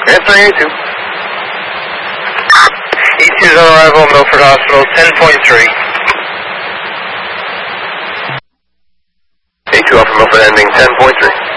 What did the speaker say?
Answering A2. E2 is on arrival, Milford Hospital, 10.3. A2 Alpha Milford ending 10.3.